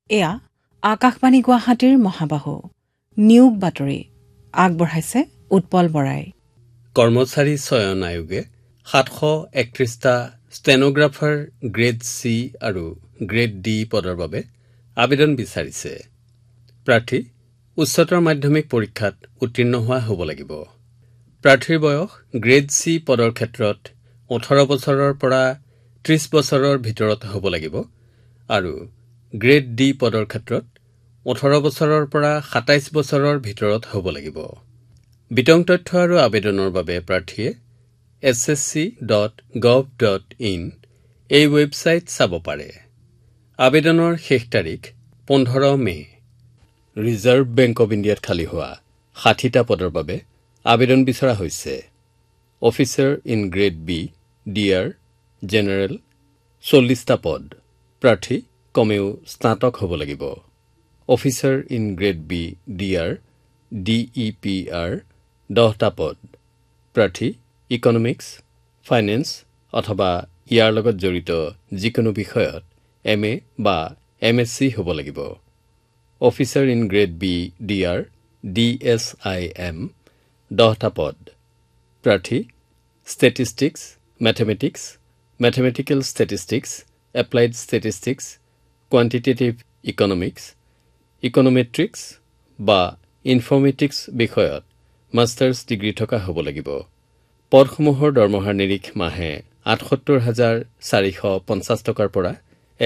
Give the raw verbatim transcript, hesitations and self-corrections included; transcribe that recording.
এয়া আকাশবাণী গুৱাহাটীৰ মহাবাহু নিয়োগ বাতৰি আগবঢ়াইছে উৎপল বৰাই। কৰ্মচাৰী চয়ন আয়োগে সাতশ একত্ৰিশটা ষ্টেনোগ্ৰাফাৰ গ্ৰেড চি আৰু গ্ৰেড ডি পদৰ বাবে আবেদন বিচাৰিছে। প্ৰাৰ্থী উচ্চতৰ মাধ্যমিক পৰীক্ষাত উত্তীৰ্ণ হোৱা হ'ব লাগিব। প্ৰাৰ্থীৰ বয়স গ্ৰেড চি পদৰ ক্ষেত্ৰত ওঠৰ বছৰৰ পৰা ত্ৰিশ বছৰৰ ভিতৰত হ'ব লাগিব আৰু গ্ৰেড ডি পদৰ ক্ষেত্ৰত ওঠৰ বছৰৰ পৰা সাতাইশ বছৰৰ ভিতৰত হ'ব লাগিব। বিতং তথ্য আৰু আবেদনৰ বাবে প্ৰাৰ্থীয়ে S S C dot gov dot in এই ৱেবছাইট চাব পাৰে। আবেদনৰ শেষ তাৰিখ পোন্ধৰ মে'। ৰিজাৰ্ভ বেংক অৱ ইণ্ডিয়াত খালী হোৱা ষাঠিটা পদৰ বাবে আবেদন বিচৰা হৈছে। Officer in grade B D R general চল্লিছটা পদ। প্ৰাৰ্থী কমেও স্নাতক হ'ব লাগিব। Officer in grade B D R D E P R দহটা পদ। প্ৰাৰ্থী ইকনমিক্স, ফাইনেন্স অথবা ইয়াৰ লগত জড়িত যিকোনো বিষয়ত এম এ বা এম এছ চি হ'ব লাগিব। Officer in grade B D R D S I am দহটা পদ। প্ৰাৰ্থী statistics, mathematics, mathematical statistics, applied statistics, quantitative economics, ইকনমেট্ৰিক্স বা ইনফৰ্মেটিক্স বিষয়ত মাষ্টাৰ্ছ ডিগ্ৰী থকা হ'ব লাগিব। পদসমূহৰ দৰমহাৰ নিৰিখ মাহে আঠসত্তৰ হাজাৰ চাৰিশ পঞ্চাছ টকাৰ পৰা